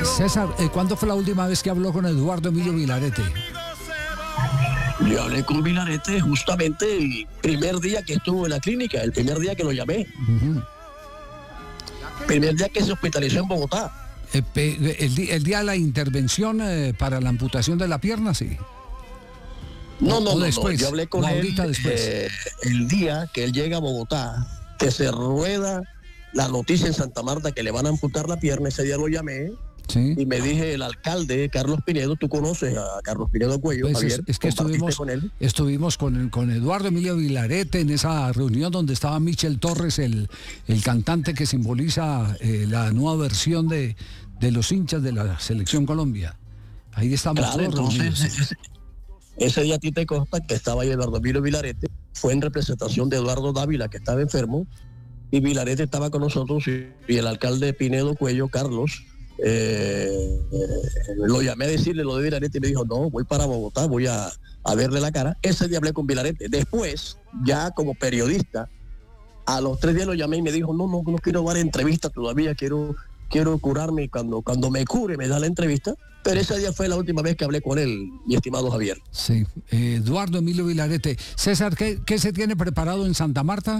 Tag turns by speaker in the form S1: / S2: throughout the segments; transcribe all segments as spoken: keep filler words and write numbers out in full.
S1: César, eh, ¿cuándo fue la última vez que habló con Eduardo Emilio Vilarete?
S2: Yo hablé con Vilarete justamente el primer día que estuvo en la clínica, el primer día que lo llamé. Uh-huh. Primer día que se hospitalizó en Bogotá.
S1: Eh, pe, el, el día de la intervención eh, para la amputación de la pierna, sí.
S2: No, no,
S1: o
S2: no,
S1: después,
S2: no, yo hablé con él eh, el día que él llega a Bogotá, que se rueda la noticia en Santa Marta que le van a amputar la pierna. Ese día lo llamé. Sí. Y me dije, el alcalde Carlos Pinedo, tú conoces a Carlos Pinedo Cuello,
S1: pues
S2: Javier,
S1: es, es que estuvimos con él. Estuvimos con, con Eduardo Emilio Vilarete en esa reunión donde estaba Michel Torres, el, el cantante que simboliza eh, la nueva versión de, de los hinchas de la Selección Colombia. Ahí estamos
S2: claro,
S1: todos
S2: entonces, ese, ese día a ti te consta que estaba ahí Eduardo Emilio Vilarete, fue en representación de Eduardo Dávila, que estaba enfermo, y Vilarete estaba con nosotros, y, y el alcalde Pinedo Cuello, Carlos, Eh, eh, lo llamé a decirle lo de Vilarete y me dijo, no, voy para Bogotá, voy a, a verle la cara. Ese día hablé con Vilarete. Después, ya como periodista, a los tres días lo llamé y me dijo, no, no, no quiero dar entrevista todavía, quiero, quiero curarme, cuando, cuando me cure me da la entrevista. Pero ese día fue la última vez que hablé con él, mi estimado Javier.
S1: Sí, eh, Eduardo Emilio Vilarete. César, ¿qué, qué se tiene preparado en Santa Marta?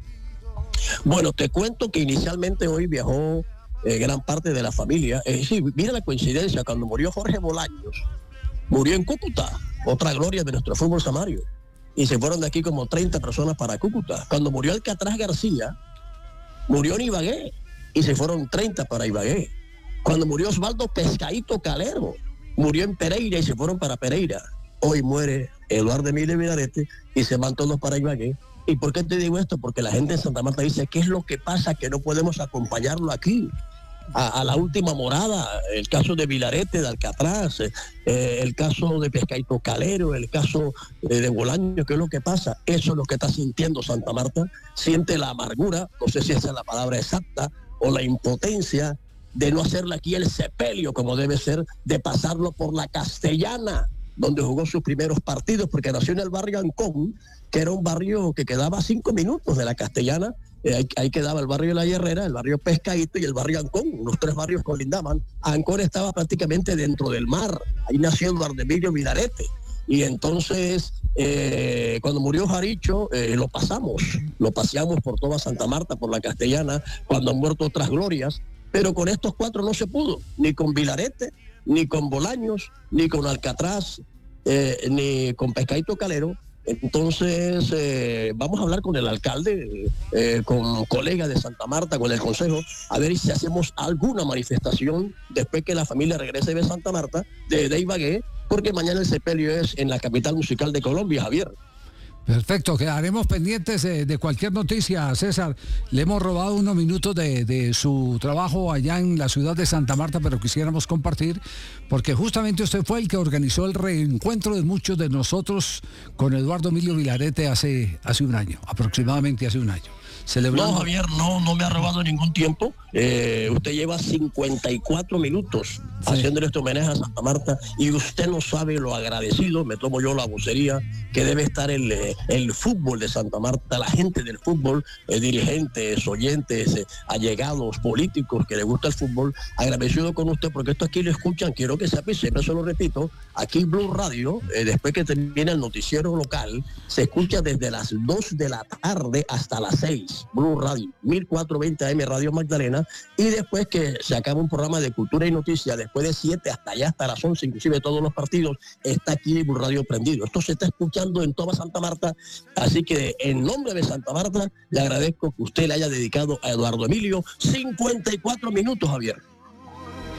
S2: Bueno, te cuento que inicialmente hoy viajó Eh, gran parte de la familia. Es decir, mira la coincidencia, cuando murió Jorge Bolaños, murió en Cúcuta, otra gloria de nuestro fútbol samario, y se fueron de aquí como treinta personas para Cúcuta. Cuando murió Alcatraz García, murió en Ibagué, y se fueron treinta para Ibagué. Cuando murió Osvaldo Pescadito Calero, murió en Pereira y se fueron para Pereira. Hoy muere Eduardo Emilio Vilarete y se van todos para Ibagué. ¿Y por qué te digo esto? Porque la gente de Santa Marta dice, ¿qué es lo que pasa que no podemos acompañarlo aquí? A, a la última morada, el caso de Vilarete, de Alcatraz, eh, el caso de Pescadito Calero, el caso eh, de Bolaño, ¿qué es lo que pasa? Eso es lo que está sintiendo Santa Marta, siente la amargura, no sé si esa es la palabra exacta, o la impotencia de no hacerle aquí el sepelio como debe ser, de pasarlo por la Castellana, donde jugó sus primeros partidos, porque nació en el barrio Ancón, que era un barrio que quedaba a cinco minutos de la Castellana. Eh, ahí, ahí quedaba el barrio de La Herrera, el barrio Pescadito y el barrio Ancón, los tres barrios colindaban. Ancón estaba prácticamente dentro del mar, ahí nació Eduardo Emilio Vilarete. Y entonces, eh, cuando murió Jaricho, eh, lo pasamos, lo paseamos por toda Santa Marta, por la Castellana, cuando han muerto otras glorias, pero con estos cuatro no se pudo, ni con Vilarete, ni con Bolaños, ni con Alcatraz, eh, ni con Pescadito Calero. Entonces, eh, vamos a hablar con el alcalde, eh, con colegas de Santa Marta, con el consejo, a ver si hacemos alguna manifestación después que la familia regrese de Santa Marta, de, de Ibagué, porque mañana el sepelio es en la capital musical de Colombia, Javier.
S1: Perfecto, quedaremos pendientes de, de cualquier noticia, César. Le hemos robado unos minutos de, de su trabajo allá en la ciudad de Santa Marta, pero quisiéramos compartir, porque justamente usted fue el que organizó el reencuentro de muchos de nosotros con Eduardo Emilio Vilarete hace, hace un año, aproximadamente hace un año. Celebrando...
S2: No, Javier, no, no me ha robado ningún tiempo. Eh, usted lleva cincuenta y cuatro minutos sí. haciéndole este homenaje a Santa Marta y usted no sabe lo agradecido, me tomo yo la vocería, que debe estar el, el fútbol de Santa Marta, la gente del fútbol, eh, dirigentes, oyentes, eh, allegados, políticos que les gusta el fútbol, agradecido con usted, porque esto aquí lo escuchan, quiero que sepa, y siempre se lo repito, aquí Blue Radio, eh, después que termina el noticiero local, se escucha desde las dos de la tarde hasta las seis. Blue Radio, mil cuatrocientos veinte A M Radio Magdalena, y después que se acaba un programa de cultura y noticias, después de siete hasta allá, hasta las once, inclusive todos los partidos, está aquí Blue Radio prendido. Esto se está escuchando en toda Santa Marta, así que en nombre de Santa Marta, le agradezco que usted le haya dedicado a Eduardo Emilio cincuenta y cuatro minutos, Javier.